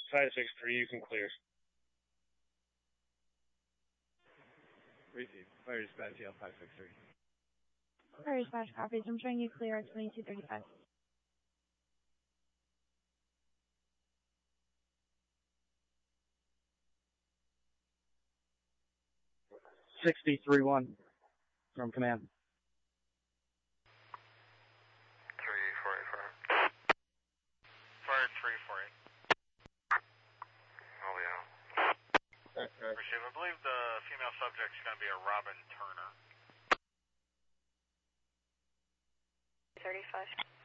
563, you can clear. Receive. Fire dispatch, TL 563. Fire dispatch copies. I'm showing you clear at 2235. 63-1 from command. 3485. Fire 348. Oh yeah. Receive. I believe the female subject is going to be a Robin Turner. 35.